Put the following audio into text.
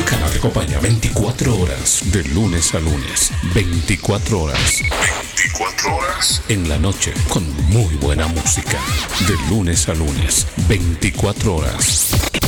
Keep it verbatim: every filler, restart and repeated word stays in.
Bacana te acompaña veinticuatro horas, de lunes a lunes. veinticuatro horas. veinticuatro horas. En la noche, con muy buena música. De lunes a lunes. veinticuatro horas.